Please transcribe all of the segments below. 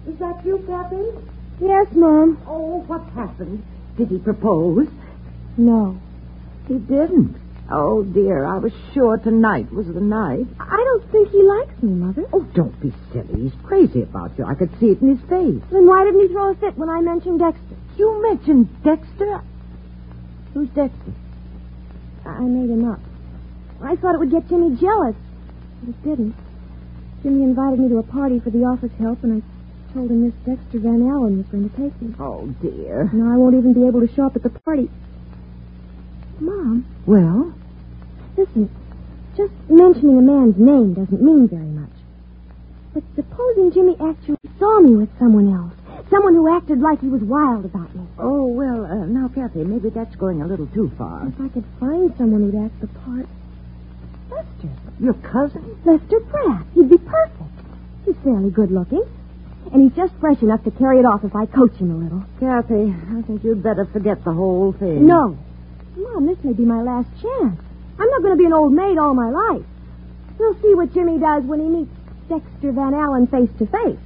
Is that you, Kathy? Yes, Mom. Oh, what happened? Did he propose? No. He didn't. Oh, dear, I was sure tonight was the night. I don't think he likes me, Mother. Oh, don't be silly. He's crazy about you. I could see it in his face. Then why didn't he throw a fit when I mentioned Dexter? You mentioned Dexter? Who's Dexter? I made him up. I thought it would get Jimmy jealous, but it didn't. Jimmy invited me to a party for the office help, and I told him Miss Dexter Van Allen was going to take me. Oh, dear. Now I won't even be able to show up at the party. Mom? Well? Listen, just mentioning a man's name doesn't mean very much. But supposing Jimmy actually saw me with someone else, someone who acted like he was wild about me. Oh, well, now, Kathy, maybe that's going a little too far. If I could find someone who'd act the part. Lester. Your cousin? Lester Pratt. He'd be perfect. He's fairly good looking. And he's just fresh enough to carry it off if I coach him a little. Kathy, I think you'd better forget the whole thing. No. Mom, this may be my last chance. I'm not going to be an old maid all my life. We'll see what Jimmy does when he meets Dexter Van Allen face to face.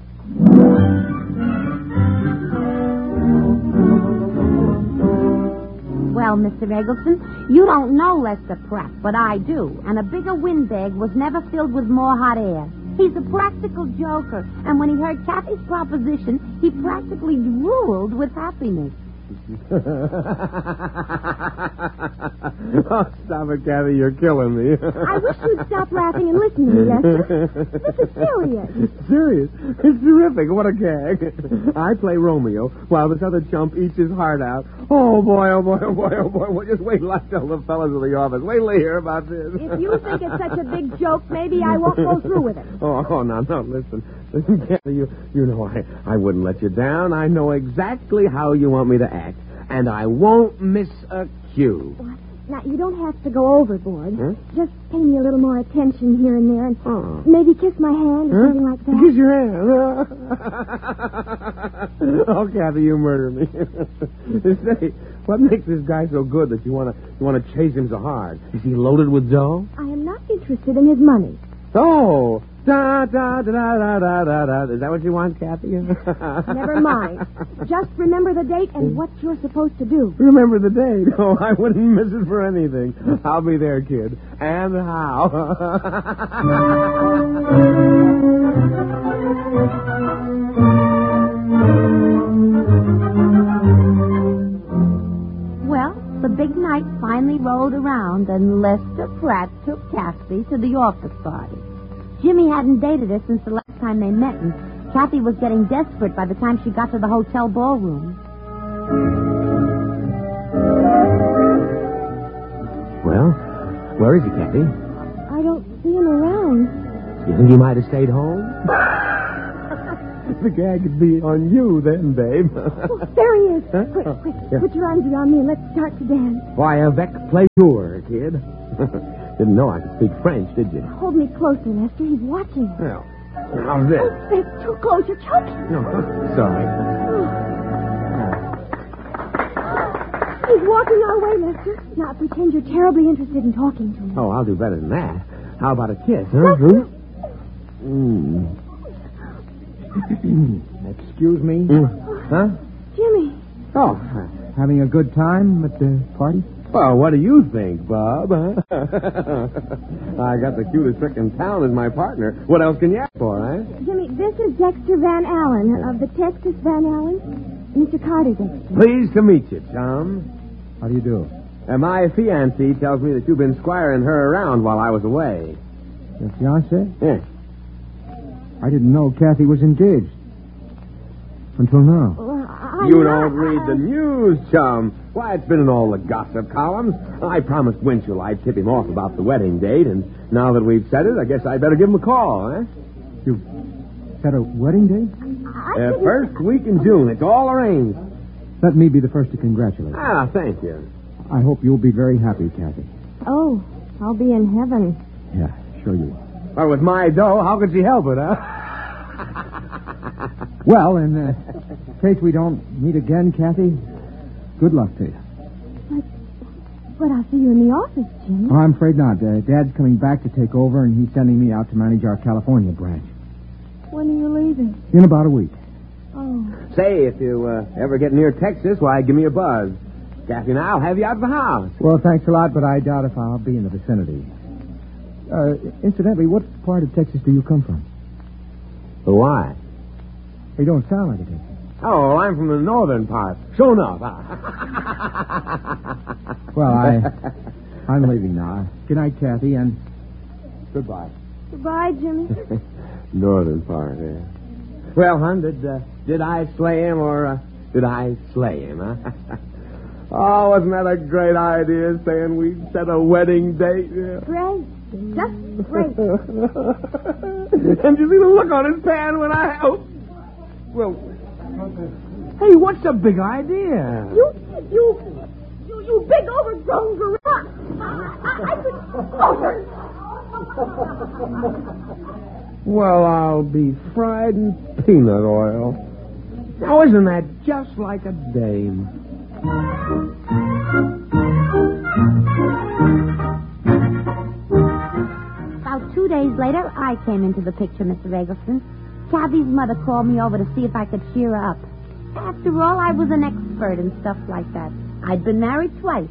Well, Mr. Eggleston, you don't know Lester Pratt, but I do. And a bigger windbag was never filled with more hot air. He's a practical joker, and when he heard Kathy's proposition, he practically drooled with happiness. Oh, stop it, Kathy. You're killing me. I wish you'd stop laughing and listen to me, Lester. This is serious. Serious? It's terrific. What a gag. I play Romeo while this other chump eats his heart out. Oh, boy, oh, boy, oh, boy, oh, boy. Well, just wait till I tell the fellas of the office. Wait till they hear about this. If you think it's such a big joke, maybe I won't go through with it. Oh, no, listen. Listen, Kathy, you know I wouldn't let you down. I know exactly how you want me to act. And I won't miss a cue. What? Now, you don't have to go overboard. Huh? Just pay me a little more attention here and there, and maybe kiss my hand or something like that. Kiss your hand. Oh, Kathy, you murder me. Say, what makes this guy so good that you want to chase him so hard? Is he loaded with dough? I am not interested in his money. Oh. Da, da, da, da, da, da, da. Is that what you want, Kathy? Never mind. Just remember the date and what you're supposed to do. Remember the date? Oh, I wouldn't miss it for anything. I'll be there, kid. And how? Well, the big night finally rolled around, and Lester Pratt took Kathy to the office party. Jimmy hadn't dated her since the last time they met, and Kathy was getting desperate by the time she got to the hotel ballroom. Well, where is he, Kathy? I don't see him around. You think he might have stayed home? The gag would be on you then, babe. Oh, there he is. Huh? Quick. Yeah. Put your arms around me and let's start to dance. Why, avec plaisir, kid. Didn't know I could speak French, did you? Hold me closer, Lester. He's watching. Well, how's this? That's too close. You're choking. No, sorry. He's walking our way, Lester. Now pretend you're terribly interested in talking to him. Oh, I'll do better than that. How about a kiss, huh? Lester. Excuse me? Huh? Jimmy. Oh, having a good time at the party? Well, what do you think, Bob? Huh? I got the cutest trick in town as my partner. What else can you ask for, eh? Jimmy, this is Dexter Van Allen of the Texas Van Allen. Mr. Carter Dexter. Pleased to meet you, chum. How do you do? My fiancée tells me that you've been squiring her around while I was away. Your fiancée? Yeah. I didn't know Kathy was engaged. Until now. Well, You don't read the news, chum. Why, it's been in all the gossip columns. I promised Winchell I'd tip him off about the wedding date, and now that we've said it, I guess I'd better give him a call, eh? You set a wedding date? First week in June. It's all arranged. Let me be the first to congratulate you. Ah, thank you. I hope you'll be very happy, Kathy. Oh, I'll be in heaven. Yeah, sure you will. Well, with my dough, how could she help it, huh? Well, in case we don't meet again, Kathy, good luck to you. But I'll see you in the office, Jimmy. Oh, I'm afraid not. Dad's coming back to take over, and he's sending me out to manage our California branch. When are you leaving? In about a week. Say, if you ever get near Texas, why, give me a buzz. Kathy and I'll have you out of the house. Well, thanks a lot, but I doubt if I'll be in the vicinity. Incidentally, what part of Texas do you come from? Why? You don't sound like a Texan. Oh, I'm from the northern part. Sure enough. Well, I'm leaving now. Good night, Kathy, and Goodbye. Goodbye, Jimmy. Northern part, yeah. Well, hon, did I slay him or did I slay him, huh? Oh, wasn't that a great idea, saying we'd set a wedding date? Yeah. Great. Just great. And you see the look on his pan when I... Oh, well... Hey, what's the big idea? You big overgrown gorilla. I could... Well, I'll be fried in peanut oil. Now, isn't that just like a dame? About 2 days later, I came into the picture, Mr. Eggleston. Kathy's mother called me over to see if I could cheer her up. After all, I was an expert in stuff like that. I'd been married twice.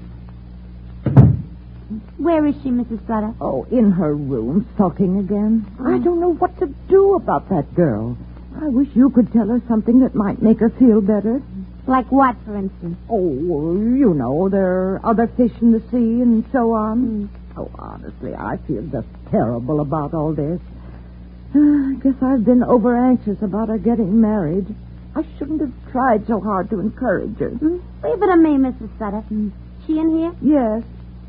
Where is she, Mrs. Sutter? Oh, in her room, sulking again. I don't know what to do about that girl. I wish you could tell her something that might make her feel better. Like what, for instance? Oh, you know, there are other fish in the sea and so on. Oh, honestly, I feel just terrible about all this. I guess I've been over-anxious about her getting married. I shouldn't have tried so hard to encourage her. Leave it to me, Mrs. Sutter. She in here? Yes.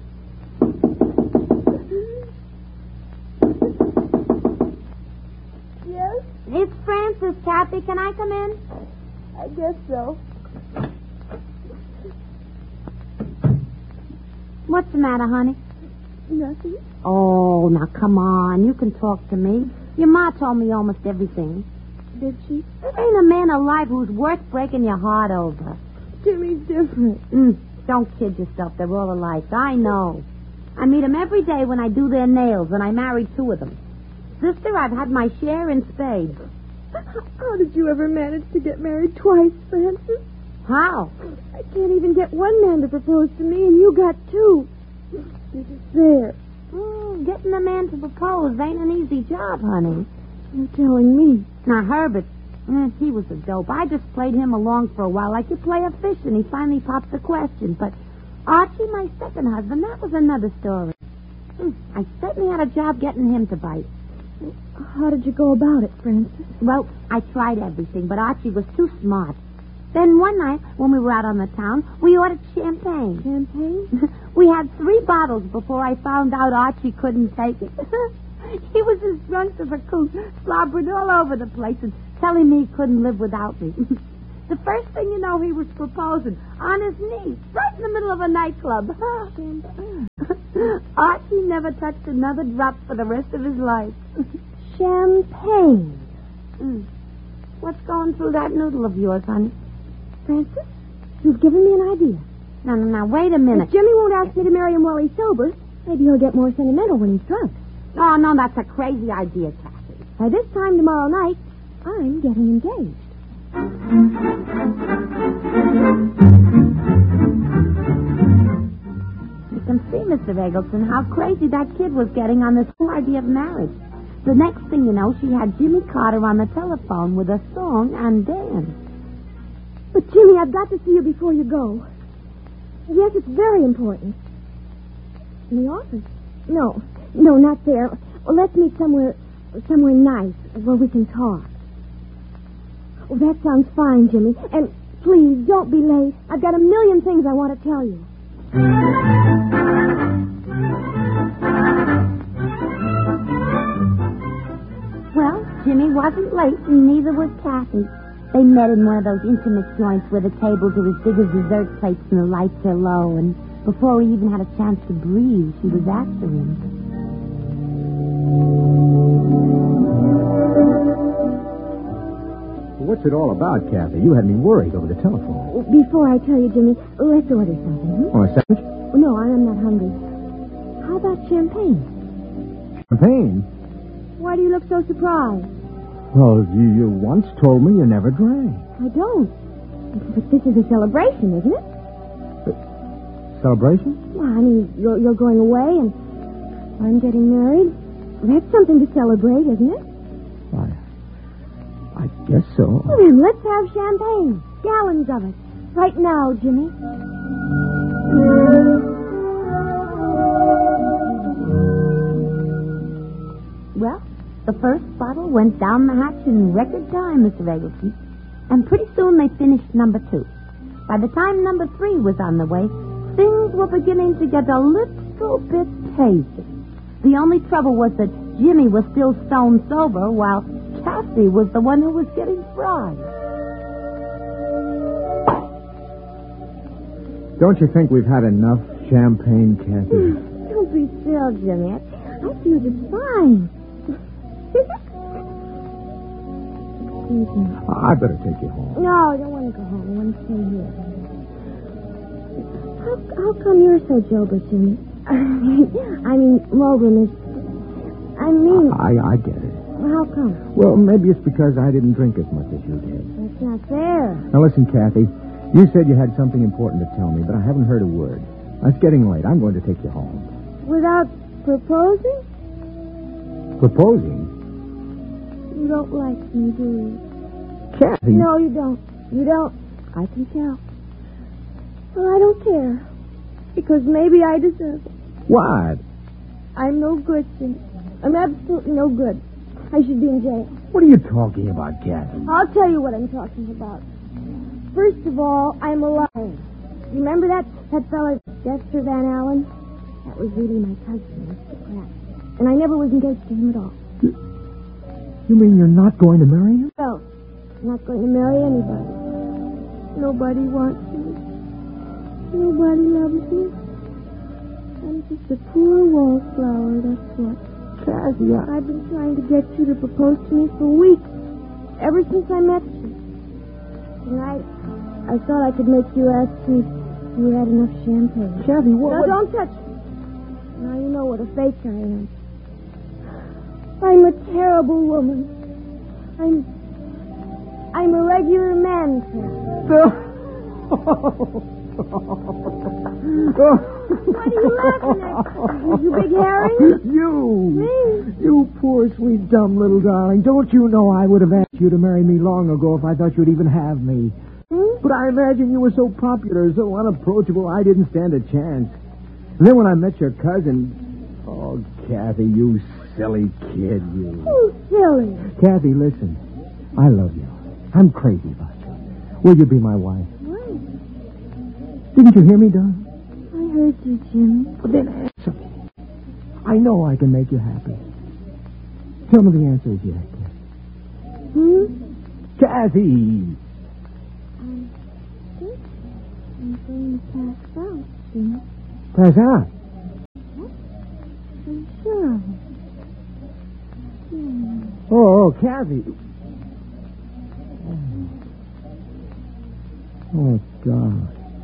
Yes, It's Francis, Kathy. Can I come in? I guess so. What's the matter, honey? Nothing. Oh, now come on. You can talk to me. Your ma told me almost everything. Did she? There ain't a man alive who's worth breaking your heart over. Jimmy's different. Don't kid yourself. They're all alike. I know. I meet 'em every day when I do their nails, and I married 2 of them. Sister, I've had my share in spades. How did you ever manage to get married twice, Francis? How? I can't even get one man to propose to me, and you got 2. This is fair. Getting a man to propose ain't an easy job, honey. You're telling me. Now, Herbert, he was a dope. I just played him along for a while like you play a fish, and he finally popped the question. But Archie, my second husband, that was another story. I certainly had a job getting him to bite. How did you go about it, Francis? Well, I tried everything, but Archie was too smart. Then one night, when we were out on the town, we ordered champagne. Champagne? We had 3 bottles before I found out Archie couldn't take it. He was as drunk as a coot, slobbering all over the place and telling me he couldn't live without me. The first thing you know, he was proposing on his knees, right in the middle of a nightclub. Archie never touched another drop for the rest of his life. Champagne. What's going through that noodle of yours, honey? Francis, you've given me an idea. Now, wait a minute. If Jimmy won't ask me to marry him while he's sober, maybe he'll get more sentimental when he's drunk. Oh, no, that's a crazy idea, Kathy. By this time tomorrow night, I'm getting engaged. You can see, Mr. Eggleston, how crazy that kid was getting on this whole idea of marriage. The next thing you know, she had Jimmy Carter on the telephone with a song and dance. But, Jimmy, I've got to see you before you go. Yes, it's very important. In the office? No, not there. Well, let's meet somewhere nice where we can talk. Oh, that sounds fine, Jimmy. And please, don't be late. I've got a million things I want to tell you. Well, Jimmy wasn't late, and neither was Kathy. They met in one of those intimate joints where the tables are as big as dessert plates and the lights are low, and before he even had a chance to breathe, she was after him. What's it all about, Kathy? You had me worried over the telephone. Before I tell you, Jimmy, let's order something. Oh, a sandwich? No, I'm not hungry. How about champagne? Champagne? Why do you look so surprised? Well, you once told me you never drank. I don't. But this is a celebration, isn't it? Celebration? Well, I mean, you're going away and I'm getting married. That's something to celebrate, isn't it? I guess so. Well, then, let's have champagne. Gallons of it. Right now, Jimmy. Well, the first bottle went down the hatch in record time, Mr. Eggleston. And pretty soon they finished number 2. By the time number 3 was on the way, things were beginning to get a little bit hazy. The only trouble was that Jimmy was still stone sober, while Kathy was the one who was getting fried. Don't you think we've had enough champagne, Kathy? Don't be still, Jimmy. I feel just fine. Excuse me. I better take you home. No, I don't want to go home. I want to stay here. How come you're so jovial, Jimmy? I mean, Mulgrew is... I get it. How come? Well, maybe it's because I didn't drink as much as you did. That's not fair. Now, listen, Kathy. You said you had something important to tell me, but I haven't heard a word. It's getting late. I'm going to take you home. Without proposing? Proposing? You don't like me, do you? Kathy. No, you don't. You don't. I can tell. Well, I don't care. Because maybe I deserve it. What? I'm no good, Jimmy. I'm absolutely no good. I should be in jail. What are you talking about, Kathy? I'll tell you what I'm talking about. First of all, I'm a liar. You remember that fella, Dexter Van Allen? That was really my cousin, Mr. Pratt. And I never was engaged to him at all. You mean you're not going to marry him? No, I'm not going to marry anybody. Nobody wants me. Nobody loves me. I'm just a poor wallflower, that's what. Kathy, I've been trying to get you to propose to me for weeks. Ever since I met you. Tonight, I thought I could make you ask me if you had enough champagne. Kathy, what? No, don't touch me. Now you know what a fake I am. I'm a terrible woman. I'm a regular man trap. What are you laughing at? You big herring? You! Me? You poor, sweet, dumb little darling. Don't you know I would have asked you to marry me long ago if I thought you'd even have me? But I imagine you were so popular, so unapproachable, I didn't stand a chance. And then when I met your cousin... Oh, Kathy, you silly kid, you. Oh, silly. Kathy, listen. I love you. I'm crazy about you. Will you be my wife? What? Didn't you hear me, darling? I heard you, Jimmy. Well, then answer me. I know I can make you happy. Tell me the answer is yes, Kathy. Kathy! I think I'm going to pass out, Jimmy. Pass out? I'm sure. Oh, Kathy. Oh, God.